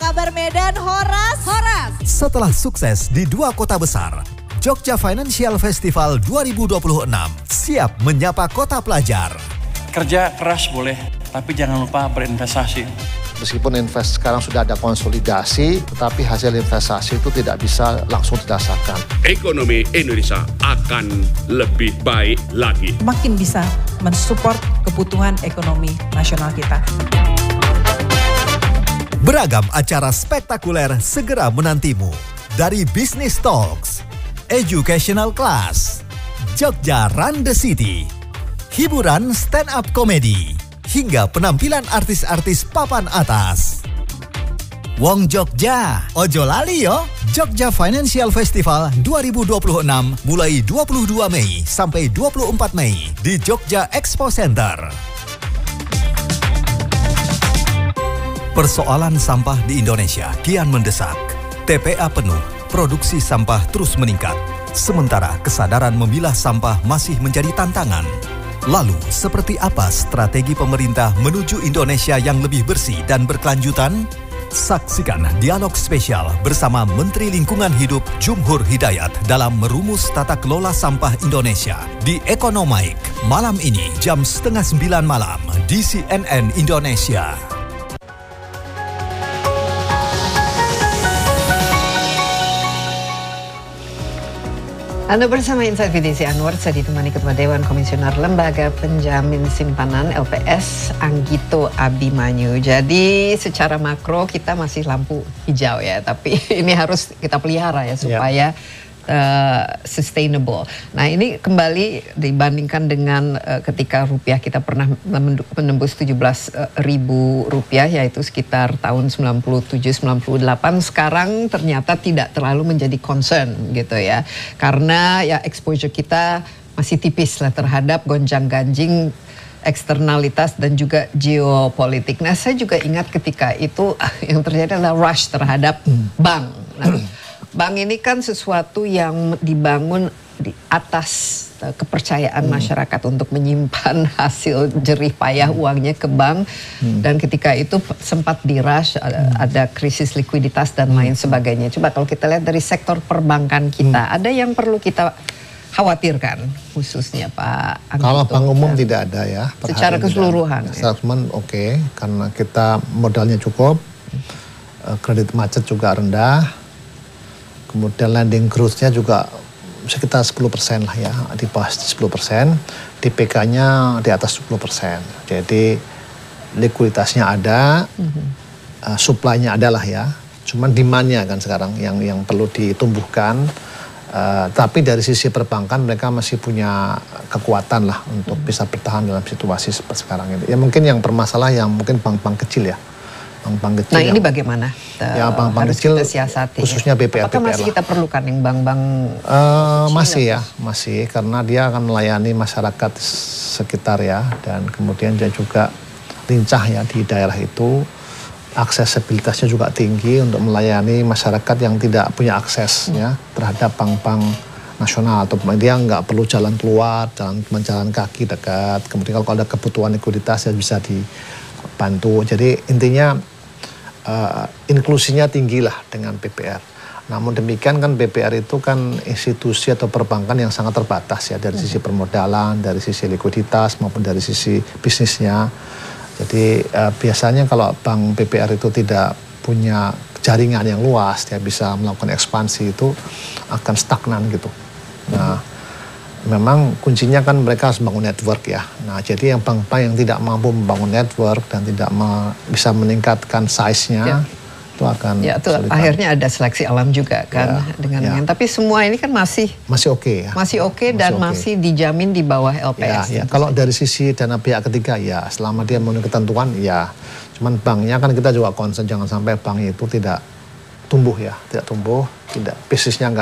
kabar Medan, Horas? Setelah sukses di 2 kota besar, Jogja Financial Festival 2026 siap menyapa kota pelajar. Kerja keras boleh, tapi jangan lupa berinvestasi. Meskipun sekarang sudah ada konsolidasi, tetapi hasil investasi itu tidak bisa langsung dirasakan. Ekonomi Indonesia akan lebih baik lagi. Makin bisa mensupport kebutuhan ekonomi nasional kita. Beragam acara spektakuler segera menantimu. Dari Business Talks, Educational Class, Jogja Run the City, hiburan stand-up comedy, hingga penampilan artis-artis papan atas. Wong Jogja, ojo lali yo. Jogja Financial Festival 2026 mulai 22 Mei sampai 24 Mei di Jogja Expo Center. Persoalan sampah di Indonesia kian mendesak. TPA penuh, produksi sampah terus meningkat. Sementara kesadaran memilah sampah masih menjadi tantangan. Lalu, seperti apa strategi pemerintah menuju Indonesia yang lebih bersih dan berkelanjutan? Saksikan dialog spesial bersama Menteri Lingkungan Hidup Jumhur Hidayat dalam merumus tata kelola sampah Indonesia di Ekonomik. Malam ini jam 8:30 malam di CNN Indonesia. Anda bersama Insight with Desi Anwar, saya ditemani Ketua Dewan Komisioner Lembaga Penjamin Simpanan LPS Anggito Abimanyu. Jadi secara makro kita masih lampu hijau ya, tapi ini harus kita pelihara ya supaya sustainable. Nah ini kembali dibandingkan dengan ketika rupiah kita pernah menembus 17.000 rupiah, yaitu sekitar tahun 97-98. Sekarang ternyata tidak terlalu menjadi concern gitu ya, karena ya exposure kita masih tipis lah terhadap gonjang-ganjing eksternalitas dan juga geopolitik. Nah saya juga ingat ketika itu yang terjadi adalah rush terhadap bank. Nah, bank ini kan sesuatu yang dibangun di atas kepercayaan masyarakat untuk menyimpan hasil jerih payah uangnya ke bank. Dan ketika itu sempat dirush, ada krisis likuiditas dan lain sebagainya. Coba kalau kita lihat dari sektor perbankan kita, ada yang perlu kita khawatirkan khususnya Pak Anggito? Kalau bank umum tidak ada ya. Secara keseluruhan. Secara keseluruhan oke, karena kita modalnya cukup, kredit macet juga rendah. Kemudian lending growth-nya juga sekitar 10% lah ya, di bawah 10%, DPK-nya di atas 10%. Jadi likuiditasnya ada, supply-nya ada lah ya. Cuman demand-nya kan sekarang yang perlu ditumbuhkan. Tapi dari sisi perbankan mereka masih punya kekuatan lah untuk bisa bertahan dalam situasi seperti sekarang ini. Ya mungkin yang bermasalah yang mungkin bank-bank kecil ya. Bank kecil. Nah ini bagaimana? Ya bank-bank kecil kita siasati, khususnya BPR. Apakah masih kita perlukan yang bank-bank masih ya, masih, karena dia akan melayani masyarakat sekitar ya, dan kemudian dia juga lincah ya di daerah itu, aksesibilitasnya juga tinggi untuk melayani masyarakat yang tidak punya akses ya terhadap bank-bank nasional, atau dia nggak perlu jalan keluar, jalan kaki dekat. Kemudian kalau ada kebutuhan likuiditas ya bisa dibantu. Jadi intinya inklusinya tinggi lah dengan BPR. Namun demikian kan BPR itu kan institusi atau perbankan yang sangat terbatas ya, dari sisi permodalan, dari sisi likuiditas maupun dari sisi bisnisnya. Jadi biasanya kalau bank BPR itu tidak punya jaringan yang luas, dia bisa melakukan ekspansi, itu akan stagnan gitu. Nah memang kuncinya kan mereka harus membangun network ya. Nah jadi yang bank-bank yang tidak mampu membangun network dan tidak bisa meningkatkan size-nya, itu akan kesulitan. Akhirnya ada seleksi alam juga kan dengan tapi semua ini kan masih oke ya. Masih oke dan masih dijamin di bawah LPS. Kalau dari sisi dana pihak ketiga ya, selama dia memenuhi ketentuan ya. Cuman banknya kan kita juga concern jangan sampai bank itu tidak tumbuh ya, tidak bisnisnya